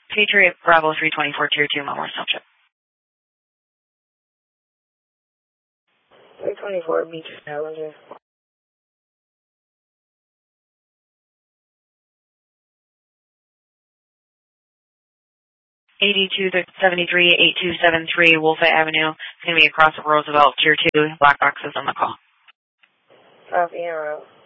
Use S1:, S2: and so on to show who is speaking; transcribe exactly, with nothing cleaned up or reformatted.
S1: Patriot Bravo three twenty-four, Tier two, Mount Morris Township.
S2: three twenty-four, Beach Challenger.
S1: eighty-two seventy-three, eighty-two seventy-three, Wolfett Avenue. It's going to be across of Roosevelt, Tier two, black boxes on the call.
S2: Copy, en route.